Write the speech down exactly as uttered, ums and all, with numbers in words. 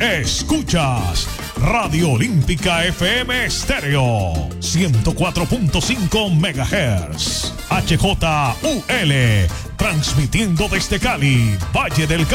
Escuchas Radio Olímpica F M Estéreo ciento cuatro punto cinco megahertz. H J U L transmitiendo desde Cali, Valle del